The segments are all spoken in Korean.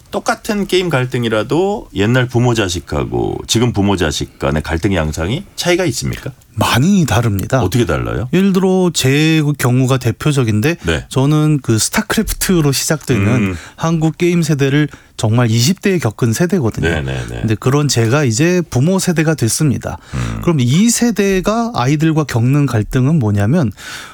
똑같은 게임 갈등이라도 옛날 부모 자식하고 지금 부모 자식 간의 갈등 양상이 차이가 있습니까? 많이 다릅니다. 어떻게 달라요? 예를 들어 제 경우가 대표적인데 네. 저는 그 스타크래프트로 시작되는 한국 게임 세대를 정말 20대에 겪은 세대거든요. 네네네. 근데 그런 제가 이제 부모 세대가 됐습니다. 그럼 이 세대가 아이들과 겪는 갈등은 뭐냐면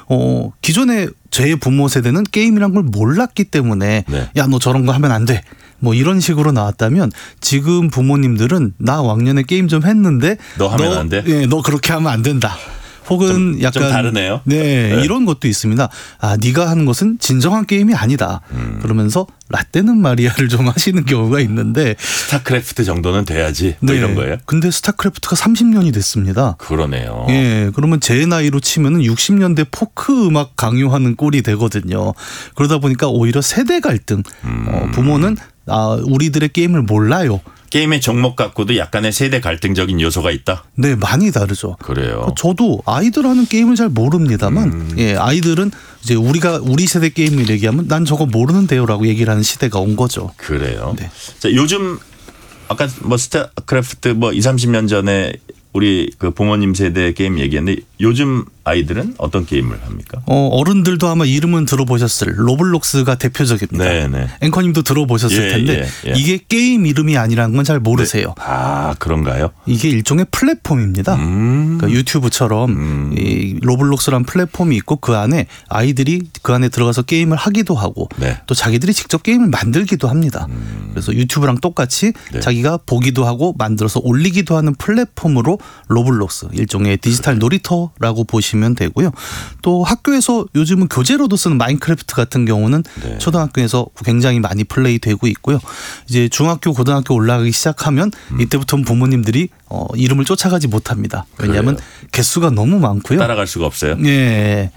기존에 제 부모 세대는 게임이란 걸 몰랐기 때문에 네. 야, 너 저런 거 하면 안 돼. 뭐 이런 식으로 나왔다면 지금 부모님들은 나 왕년에 게임 좀 했는데 너 하면 안 돼? 예, 너 그렇게 하면 안 된다. 혹은 약간 좀 다르네요. 네, 이런 것도 있습니다. 아, 네가 하는 것은 진정한 게임이 아니다. 그러면서 라떼는 마리아를 좀 하시는 경우가 있는데 스타크래프트 정도는 돼야지 뭐 네, 이런 거예요? 근데 스타크래프트가 30년이 됐습니다. 그러네요. 예, 그러면 제 나이로 치면은 60년대 포크 음악 강요하는 꼴이 되거든요. 그러다 보니까 오히려 세대 갈등. 부모는 우리들의 게임을 몰라요. 게임의 종목 갖고도 약간의 세대 갈등적인 요소가 있다? 네, 많이 다르죠. 그래요. 저도 아이들 하는 게임을 잘 모릅니다만, 예, 아이들은 이제 우리 세대 게임을 얘기하면 난 저거 모르는데요라고 얘기를 하는 시대가 온 거죠. 그래요. 네. 자, 요즘 아까 뭐 스타크래프트 뭐 20, 30년 전에 우리 그 부모님 세대 게임 얘기했는데 요즘 아이들은 어떤 게임을 합니까? 어른들도 아마 이름은 들어보셨을 로블록스가 대표적입니다. 네네. 앵커님도 들어보셨을 텐데 이게 게임 이름이 아니라는 건 잘 모르세요. 네. 아, 그런가요? 이게 일종의 플랫폼입니다. 그러니까 유튜브처럼 이 로블록스라는 플랫폼이 있고 그 안에 아이들이 그 안에 들어가서 게임을 하기도 하고 네. 또 자기들이 직접 게임을 만들기도 합니다. 그래서 유튜브랑 똑같이 네. 자기가 보기도 하고 만들어서 올리기도 하는 플랫폼으로 로블록스 일종의 디지털 놀이터라고 보시면 되고요. 또 학교에서 요즘은 교재로도 쓰는 마인크래프트 같은 경우는 네. 초등학교에서 굉장히 많이 플레이되고 있고요. 이제 중학교, 고등학교 올라가기 시작하면 이때부터는 부모님들이 이름을 쫓아가지 못합니다. 왜냐하면 그래요. 개수가 너무 많고요. 따라갈 수가 없어요. 예.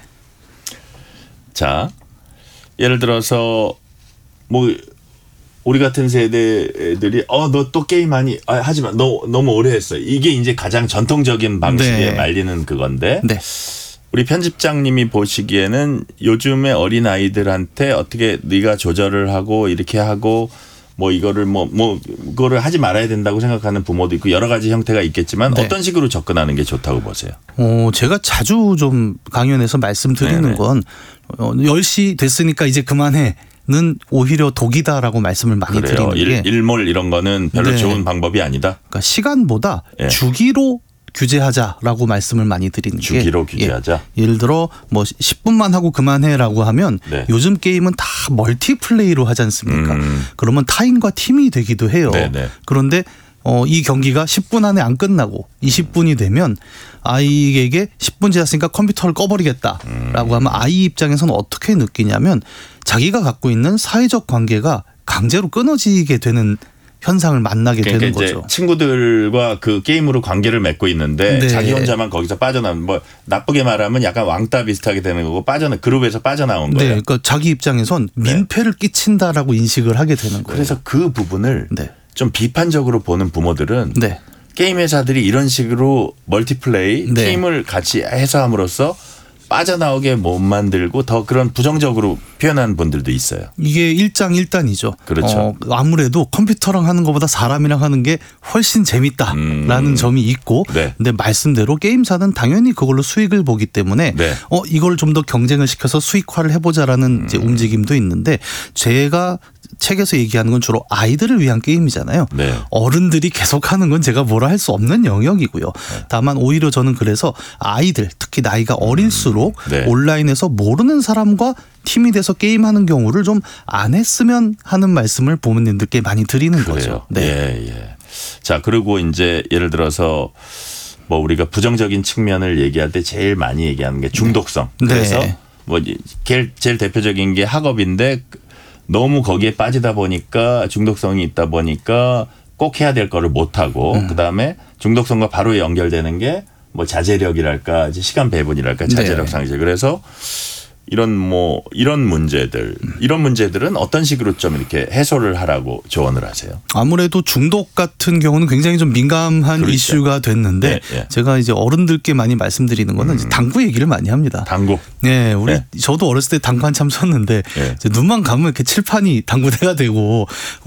자, 예를 들어서 뭐 우리 같은 세대들이 너 또 게임 하니? 하지 마. 너 너무 오래 했어. 이게 이제 가장 전통적인 방식에 네. 말리는 그건데. 네. 우리 편집장님이 보시기에는 요즘의 어린 아이들한테 어떻게 네가 조절을 하고 이렇게 하고 뭐 이거를 그거를 하지 말아야 된다고 생각하는 부모도 있고 여러 가지 형태가 있겠지만 네. 어떤 식으로 접근하는 게 좋다고 보세요? 제가 자주 좀 강연에서 말씀드리는 네네. 건 10시 됐으니까 이제 그만해. 는 오히려 독이다라고 말씀을 많이 그래요. 드리는 게 일몰 이런 거는 별로 네. 좋은 방법이 아니다. 그러니까 시간보다 예. 주기로 규제하자라고 말씀을 많이 드리는 주기로 게 규제하자. 예를 들어 뭐 10분만 하고 그만해라고 하면 네. 요즘 게임은 다 멀티플레이로 하지 않습니까? 그러면 타인과 팀이 되기도 해요. 네네. 그런데 이 경기가 10분 안에 안 끝나고 20분이 되면 아이에게 10분 지났으니까 컴퓨터를 꺼버리겠다라고 하면 아이 입장에서는 어떻게 느끼냐면 자기가 갖고 있는 사회적 관계가 강제로 끊어지게 되는 현상을 만나게 그러니까 되는 이제 거죠. 친구들과 그 게임으로 관계를 맺고 있는데 네. 자기 혼자만 거기서 빠져나온 뭐 나쁘게 말하면 약간 왕따 비슷하게 되는 거고 그룹에서 빠져나온 네, 거예요. 그러니까 자기 입장에선 민폐를 끼친다라고 인식을 하게 되는 거예요. 그래서 그 부분을 네. 좀 비판적으로 보는 부모들은 네. 게임 회사들이 이런 식으로 멀티플레이 네. 팀을 같이 해서 함으로써 빠져나오게 못 만들고 더 그런 부정적으로 표현하는 분들도 있어요. 이게 일장일단이죠. 그렇죠. 아무래도 컴퓨터랑 하는 것보다 사람이랑 하는 게 훨씬 재밌다라는 점이 있고 네. 근데 말씀대로 게임사는 당연히 그걸로 수익을 보기 때문에 네. 이걸 좀 더 경쟁을 시켜서 수익화를 해보자라는 이제 움직임도 있는데 제가 책에서 얘기하는 건 주로 아이들을 위한 게임이잖아요. 네. 어른들이 계속하는 건 제가 뭐라 할 수 없는 영역이고요. 다만 오히려 저는 그래서 아이들 특히 나이가 어릴수록 네. 온라인에서 모르는 사람과 팀이 돼서 게임하는 경우를 좀 안 했으면 하는 말씀을 부모님들께 많이 드리는 거죠. 네. 예. 자, 그리고 이제 예를 들어서 뭐 우리가 부정적인 측면을 얘기할 때 제일 많이 얘기하는 게 중독성. 네. 그래서 뭐 제일 대표적인 게 학업인데 너무 거기에 빠지다 보니까 중독성이 있다 보니까 꼭 해야 될 거를 못 하고 그다음에 중독성과 바로 연결되는 게 뭐 자제력이랄까 이제 시간 배분이랄까 자제력 네. 상실. 그래서 이런 문제들은 어떤 식으로 좀 이렇게 해소를 하라고 조언을 하세요? 아무래도 중독 같은 경우는 굉장히 좀 민감한 그렇죠. 이슈가 됐는데 네. 제가 이제 어른들께 많이 말씀드리는 거는 이제 당구 얘기를 많이 합니다. 당구. 네, 우리 네. 저도 어렸을 때 당구 한참 쳤는데 네. 이제 눈만 감으면 이렇게 칠판이 당구대가 되고